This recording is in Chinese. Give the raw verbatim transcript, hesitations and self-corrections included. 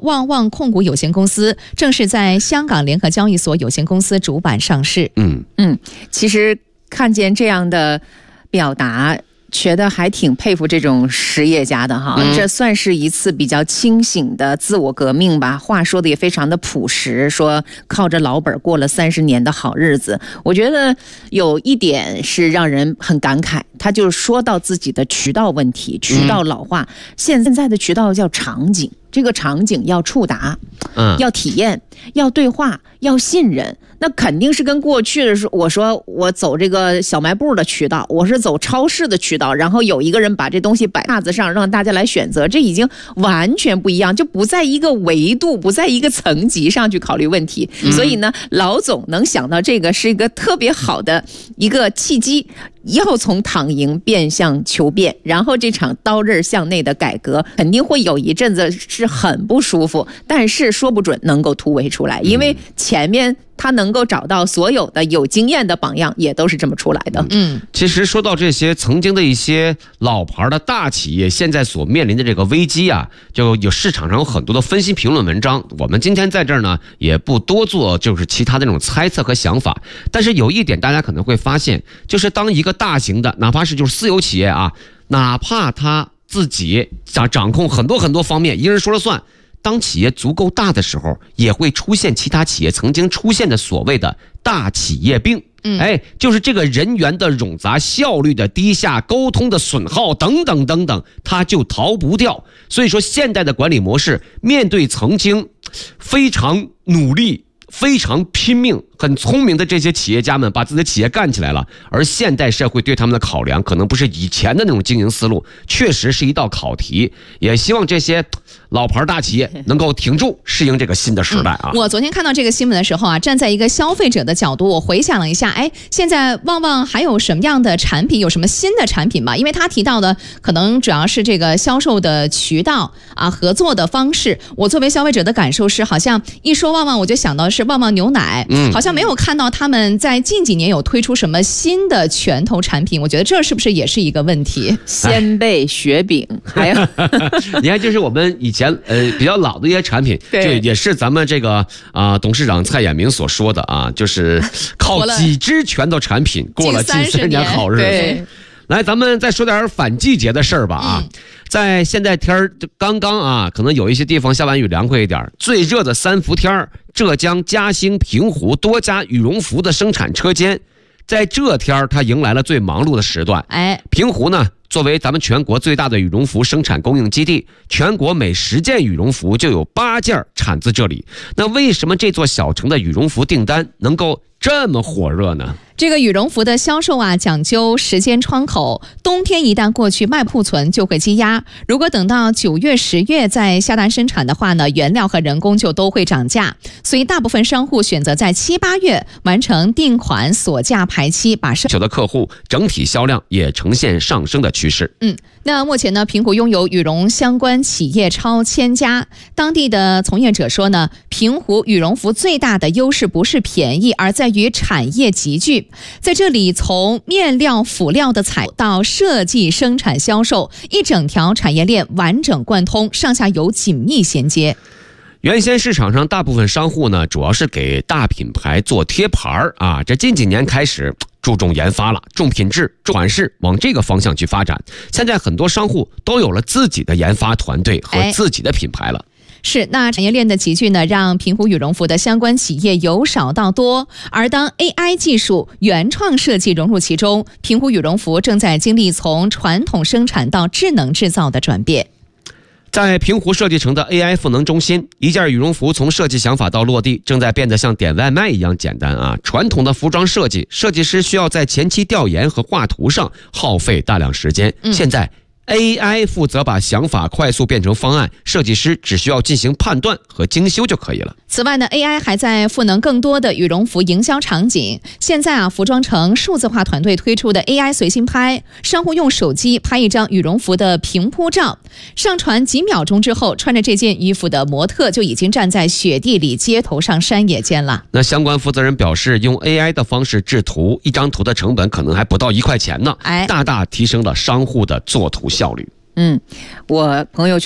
旺旺控股有限公司正式在香港联合交易所有限公司主板上市。 嗯嗯，其实看见这样的表达，觉得还挺佩服这种实业家的哈、嗯，这算是一次比较清醒的自我革命吧。话说的也非常的朴实，说靠着老本过了三十年的好日子。我觉得有一点是让人很感慨，他就说到自己的渠道问题，渠道老化，嗯、现在的渠道叫场景，这个场景要触达，嗯，要体验，要对话，要信任。那肯定是跟过去的时候，我说我走这个小卖部的渠道，我是走超市的渠道，然后有一个人把这东西摆架子上让大家来选择，这已经完全不一样，就不在一个维度，不在一个层级上去考虑问题。嗯、所以呢，老总能想到这个是一个特别好的一个契机，要从躺赢变向求变，然后这场刀刃向内的改革肯定会有一阵子是很不舒服，但是说不准能够突围出来，因为前面他能够找到所有的有经验的榜样，也都是这么出来的。 嗯，其实说到这些曾经的一些老牌的大企业，现在所面临的这个危机啊，就有市场上有很多的分析评论文章。我们今天在这儿呢，也不多做就是其他的那种猜测和想法。但是有一点大家可能会发现，就是当一个大型的，哪怕是就是私有企业啊，哪怕他自己掌掌控很多很多方面，一个人说了算。当企业足够大的时候，也会出现其他企业曾经出现的所谓的大企业病。嗯，哎，就是这个人员的冗杂、效率的低下、沟通的损耗等等等等，它就逃不掉。所以说，现代的管理模式面对曾经非常努力、非常拼命、很聪明的这些企业家们，把自己的企业干起来了。而现代社会对他们的考量，可能不是以前的那种经营思路，确实是一道考题。也希望这些老牌大企业能够挺住，适应这个新的时代啊、 嗯！我昨天看到这个新闻的时候啊，站在一个消费者的角度，我回想了一下，哎，现在旺旺还有什么样的产品，有什么新的产品吗？因为他提到的可能主要是这个销售的渠道啊，合作的方式。我作为消费者的感受是，好像一说旺旺，我就想到的是旺旺牛奶，嗯，好像没有看到他们在近几年有推出什么新的拳头产品。我觉得这是不是也是一个问题？ 鲜贝、雪饼，还有你看，就是我们以前呃比较老的一些产品，就也是咱们这个啊、呃、董事长蔡衍明所说的啊，就是靠几支拳头产品过了近三十年好日子。来，咱们再说点反季节的事儿吧啊。嗯，在现在天儿刚刚啊，可能有一些地方下完雨凉快一点，最热的三伏天，浙江嘉兴、平湖多家羽绒服的生产车间，在这天它迎来了最忙碌的时段。哎，平湖呢，作为咱们全国最大的羽绒服生产供应基地，全国每十件羽绒服就有八件产自这里。那为什么这座小城的羽绒服订单能够这么火热呢？ 这个羽绒服的销售啊，讲究时间窗口，冬天一旦过去，卖库存就会积压。如果等到九月、十月再下单生产的话呢，原料和人工就都会涨价。所以大部分商户选择在七八月完成订款锁价排期，把生产的客户整体销量也呈现上升的趋势。 嗯，那目前呢，平湖拥有羽绒相关企业超千家。当地的从业者说呢，平湖羽绒服最大的优势不是便宜，而在于产业集聚。在这里，从面料、辅料的采到设计、生产、销售，一整条产业链完整贯通，上下游紧密衔接。 原先市场上大部分商户呢，主要是给大品牌做贴牌啊，这近几年开始注重研发了，重品质、重款式，往这个方向去发展。现在很多商户都有了自己的研发团队和自己的品牌了。 哎是，那产业链的集聚呢，让平湖羽绒服的相关企业由少到多。而当 A I 技术、原创设计融入其中，平湖羽绒服正在经历从传统生产到智能制造的转变。 在平湖设计城的 A I 赋能中心，一件羽绒服从设计想法到落地，正在变得像点外卖一样简单啊！传统的服装设计，设计师需要在前期调研和画图上耗费大量时间，嗯、现在A I 负责把想法快速变成方案，设计师只需要进行判断和精修就可以了。 此外呢 ，A I 还在赋能更多的羽绒服营销场景。现在啊，服装城数字化团队推出的 A I 随心拍，商户用手机拍一张羽绒服的平铺照，上传几秒钟之后，穿着这件衣服的模特就已经站在雪地里、街头上、山野间了。 那相关负责人表示，用 A I 的方式制图，一张图的成本可能还不到一块钱呢，哎，大大提升了商户的做图效率。 嗯，我朋友圈